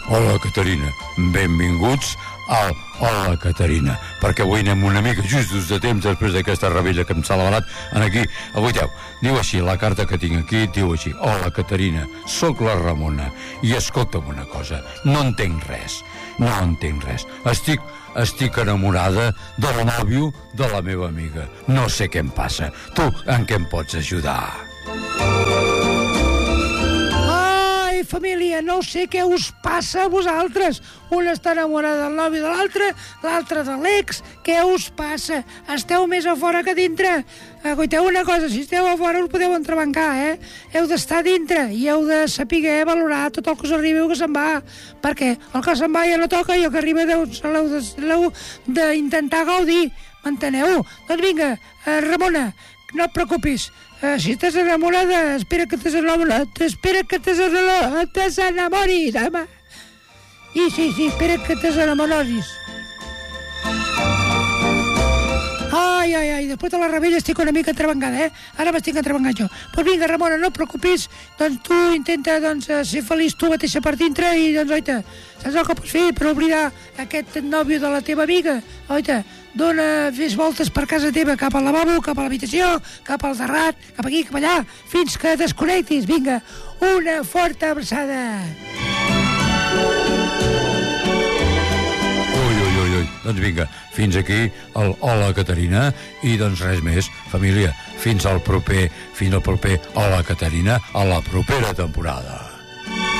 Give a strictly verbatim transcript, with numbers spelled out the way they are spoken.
Hola, Caterina. Benvinguts al Hola, Caterina, perquè avui anem una mica justos de temps després d'aquesta rebella que em s'ha demanat aquí. Aguaiteu, diu així, la carta que tinc aquí diu així: hola, Caterina, sóc la Ramona i escolta'm una cosa, no entenc res, no entenc res. Estic, estic enamorada del nòvio de la meva amiga. No sé què em passa. Tu, en què em pots ajudar? Família, no sé què us passa a vosaltres. Un està enamorada del nòvio de l'altre, l'altre de l'ex. Què us passa? Esteu més a fora que dintre. Aguaiteu una cosa, si esteu a fora us podeu entrebancar, eh? Heu d'estar dintre i heu de saber valorar tot el que us arribi que se'n va, perquè el que se'n va ja no toca i el que arriba l'heu d'intentar gaudir, m'enteneu? Doncs vinga, Ramona, no et preocupis. Uh, si estàs enamorada, espera que t'es enamorat, espera que t'es enamorat, t'es enamoris, home. I sí, sí, espera que t'es enamoris. Ai, ai, ai, després de la rebella estic una mica entrebengada, eh? Ara m'estic entrebengant jo. Doncs pues vinga, Ramona, no et preocupis, doncs tu intenta doncs, ser feliç tu mateixa per dintre i doncs, oita, saps el que pots fer per oblidar aquest nòvio de la teva amiga? Oita, dona, fes voltes per casa teva, cap al lavabo, cap a l'habitació, cap al terrat, cap aquí, cap allà, fins que desconnectis. Vinga, una forta abraçada. Ui, ui, ui, ui. Doncs vinga, fins aquí el Hola, Caterina, i doncs res més, família, fins al proper, fins al proper Hola, Caterina, a la propera temporada.